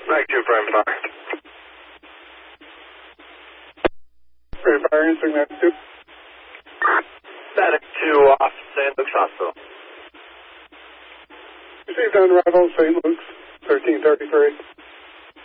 Back 2 prime fire. Prime fire, answering that 2. Static 2 off St. Luke's Hospital. Received on arrival, St. Luke's, 1333.